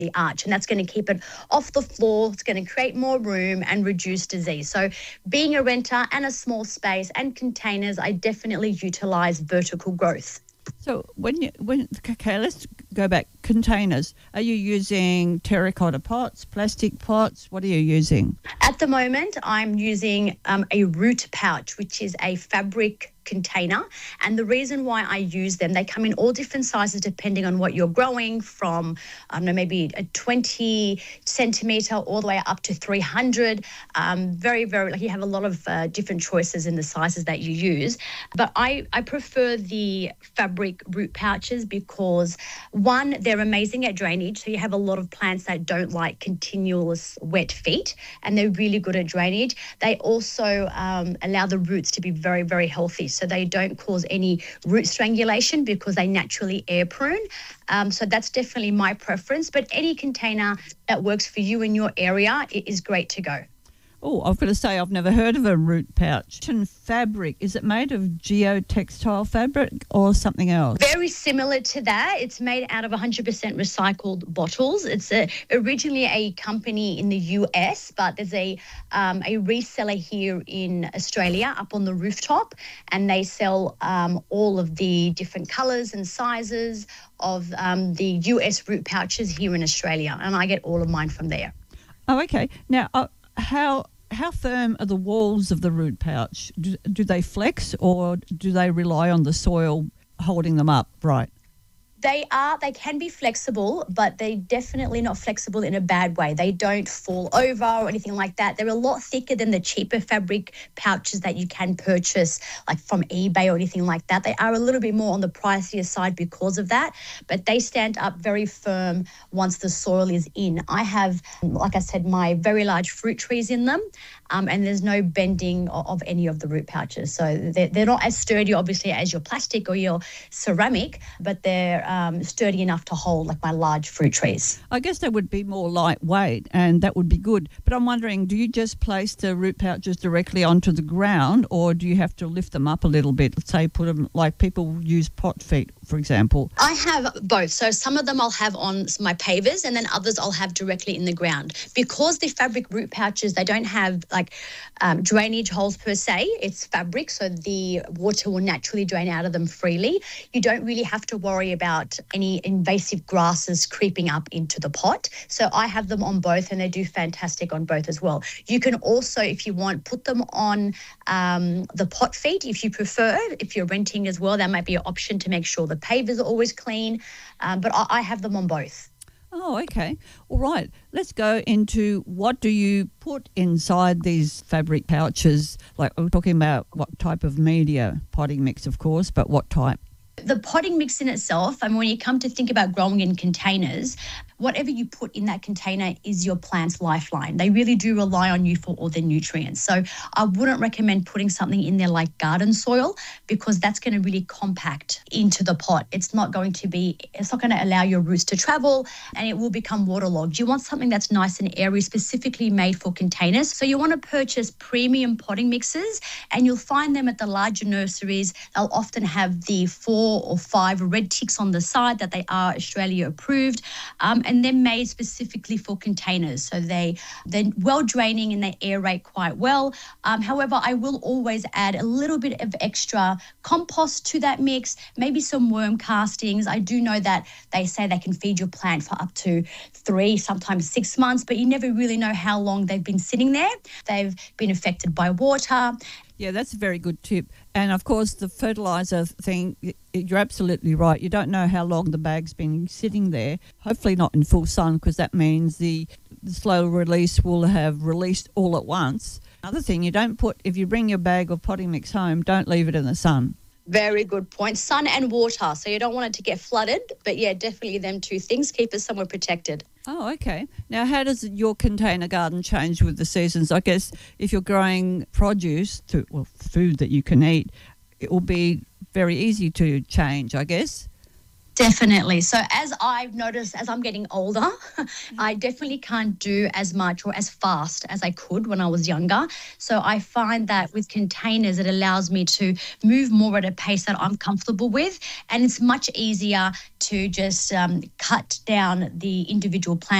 the arch, and that's going to keep it off the floor. It's going to create more room and reduce disease. So being a renter and a small space and containers, I definitely utilize vertical growth. So okay, let's go back. Containers. Are you using terracotta pots, plastic pots? What are you using? At the moment, I'm using a root pouch, which is a fabric container. And the reason why I use them, they come in all different sizes depending on what you're growing, from, I don't know, maybe a 20 centimetre all the way up to 300. Very, very, like, you have a lot of different choices in the sizes that you use. But I prefer the fabric root pouches because, one, they're amazing at drainage. So you have a lot of plants that don't like continuous wet feet, and they're really good at drainage. They also allow the roots to be very, very healthy. So they don't cause any root strangulation because they naturally air prune. So that's definitely my preference. But any container that works for you in your area is great to go. Oh, I've got to say, I've never heard of a root pouch. And fabric, is it made of geotextile fabric or something else? Very similar to that. It's made out of 100% recycled bottles. It's originally a company in the US, but there's a reseller here in Australia up on the rooftop, and they sell all of the different colours and sizes of the US root pouches here in Australia, and I get all of mine from there. Oh, okay. Now, how firm are the walls of the root pouch? Do they flex, or do they rely on the soil holding them up right? They can be flexible, but they're definitely not flexible in a bad way. They don't fall over or anything like that. They're a lot thicker than the cheaper fabric pouches that you can purchase, like from eBay or anything like that. They are a little bit more on the pricier side because of that, but they stand up very firm once the soil is in. I have, like I said, my very large fruit trees in them, and there's no bending of any of the root pouches. So they're not as sturdy, obviously, as your plastic or your ceramic, but they're sturdy enough to hold, like my large fruit trees. I guess they would be more lightweight, and that would be good. But I'm wondering, do you just place the root pouches directly onto the ground, or do you have to lift them up a little bit? Let's say put them, like people use pot feet, for example. I have both. So some of them I'll have on my pavers, and then others I'll have directly in the ground. Because the fabric root pouches, they don't have like drainage holes per se. It's fabric, so the water will naturally drain out of them freely. You don't really have to worry about any invasive grasses creeping up into the pot. So I have them on both, and they do fantastic on both as well. You can also, if you want, put them on the pot feet if you prefer. If you're renting as well, that might be an option to make sure the pavers are always clean. But I have them on both. Oh, okay. All right. Let's go into, what do you put inside these fabric pouches? Like, we're talking about what type of media, potting mix, of course, but what type? The potting mix in itself, and when you come to think about growing in containers, whatever you put in that container is your plant's lifeline. They really do rely on you for all their nutrients. So I wouldn't recommend putting something in there like garden soil, because that's going to really compact into the pot. It's not going to allow your roots to travel, and it will become waterlogged. You want something that's nice and airy, specifically made for containers. So you want to purchase premium potting mixes, and you'll find them at the larger nurseries. They'll often have the 4 or 5 red ticks on the side that they are Australia approved. And they're made specifically for containers. So they're well draining and they aerate quite well. However, I will always add a little bit of extra compost to that mix, maybe some worm castings. I do know that they say they can feed your plant for up to 3, sometimes 6 months, but you never really know how long they've been sitting there. They've been affected by water. Yeah, that's a very good tip. And, of course, the fertiliser thing, you're absolutely right. You don't know how long the bag's been sitting there. Hopefully not in full sun, because that means the slow release will have released all at once. Another thing, if you bring your bag of potting mix home, don't leave it in the sun. Very good point. Sun and water. So you don't want it to get flooded. But, yeah, definitely them two things. Keep it somewhere protected. Oh, okay. Now, how does your container garden change with the seasons? I guess if you're growing produce, food that you can eat, it will be very easy to change, I guess. Definitely. So as I've noticed as I'm getting older, I definitely can't do as much or as fast as I could when I was younger. So I find that with containers, it allows me to move more at a pace that I'm comfortable with. And it's much easier to just cut down the individual plants